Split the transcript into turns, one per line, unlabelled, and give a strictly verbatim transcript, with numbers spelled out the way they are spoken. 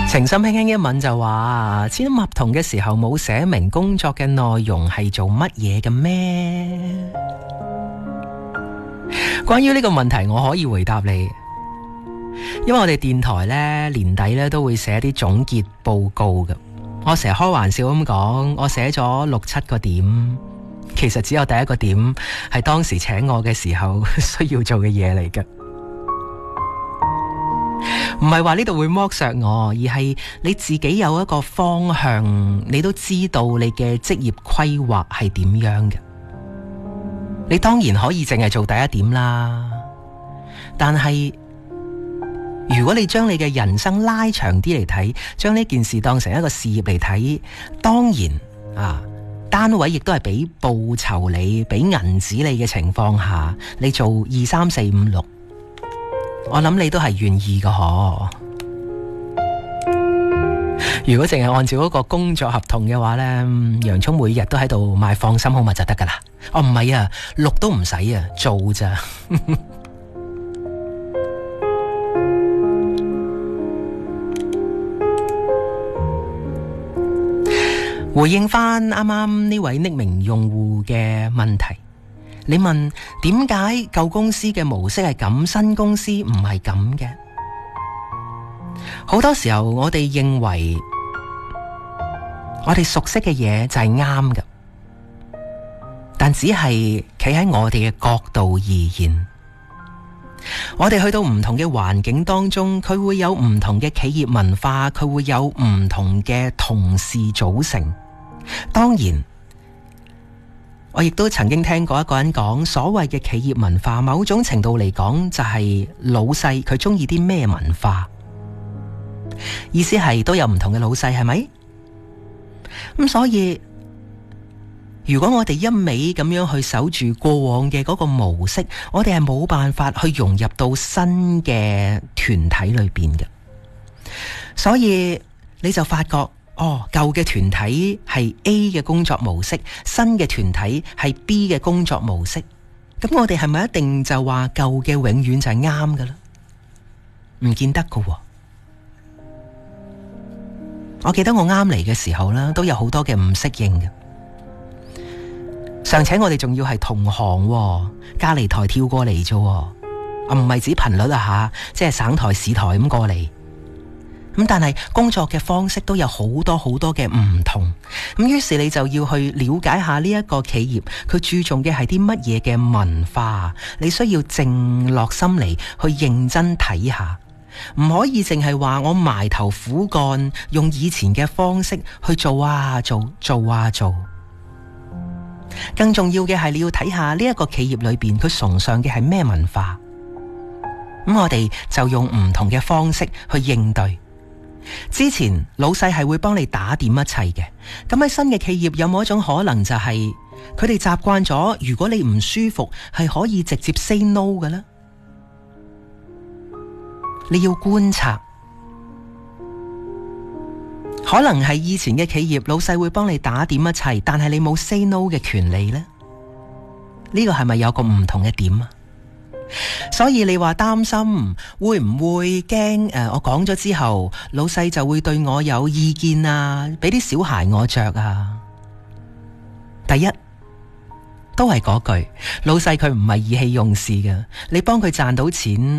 情深輕輕一吻就話簽合同嘅時候冇寫明工作嘅內容係做乜嘢嘅咩？關於呢個問題我可以回答你，因為我哋電台呢年底呢都會寫啲總結報告嘅。我成日開玩笑咁講，我寫咗六七個點，其實只有第一個點係當時請我嘅時候需要做嘅嘢嚟嘅。唔係話呢度會剝削我，而係你自己有一個方向，你都知道你嘅職業規劃係點樣嘅。你當然可以淨係做第一點啦，但係如果你將你嘅人生拉長啲嚟睇，將呢件事當成一個事業嚟睇，當然啊，單位亦都係俾報酬你，俾銀紙你嘅情況下，你做二三四五六。我諗你都係願意嘅嗬。如果淨係按照嗰個工作合同嘅話呢，洋蔥每日都喺度賣放心好物就得噶啦。哦，唔係啊，錄都唔使啊，做咋。回應翻啱啱呢位匿名用戶嘅問題。你問點解舊公司嘅模式係咁，新公司唔係咁嘅？好多時候我哋認為我哋熟悉嘅嘢就係啱嘅，但只係企喺我哋嘅角度而言，我哋去到唔同嘅環境當中，佢會有唔同嘅企業文化，佢會有唔同嘅同事組成。當然我亦都曾經聽過一個人講，所謂嘅企業文化，某種程度嚟講就係老細佢中意啲咩文化，意思係都有唔同嘅老細，係咪？咁所以如果我哋一味咁樣去守住過往嘅嗰個模式，我哋係冇辦法去融入到新嘅團體裏邊嘅。所以你就發覺，哦，舊嘅團體係 A 嘅工作模式，新嘅團體係 B 嘅工作模式。咁我哋係咪一定就話舊嘅永遠就係啱嘅咧？唔見得㗎喎。我記得我啱嚟嘅時候咧，都有好多嘅唔適應嘅。尚且我哋仲要係同行，隔離台跳過嚟啫，我唔係指頻率啊吓，即係省台市台咁過嚟。咁但係工作嘅方式都有好多好多嘅唔同，咁於是你就要去了解下呢一個企業佢注重嘅係啲乜嘢嘅文化，你需要靜落心嚟去認真睇下，唔可以淨係話我埋頭苦幹，用以前嘅方式去做啊做做啊做。更重要嘅係你要睇下呢一個企業裏邊佢崇尚嘅係咩文化，咁我哋就用唔同嘅方式去應對。之前老細係會幫你打點一切嘅，咁喺新嘅企業有冇一種可能就係佢哋習慣咗，如果你唔舒服係可以直接 say no 嘅呢？你要觀察，可能係以前嘅企業老細會幫你打點一切，但係你冇 say no 嘅權利呢？呢個係咪有個唔同嘅點啊？所以你話擔心會唔會驚誒？我講咗之後，老細就會對我有意見啊，俾啲小孩我着啊。第一，都係嗰句，老細佢唔係意氣用事嘅，你幫佢賺到錢。